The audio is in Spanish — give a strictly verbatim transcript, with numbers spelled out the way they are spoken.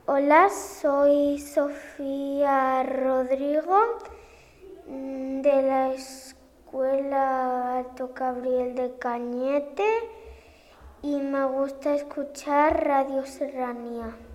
Hola, soy Sofía Rodrigo de la Escuela Alto Gabriel de Cañete y me gusta escuchar Radio Serranía.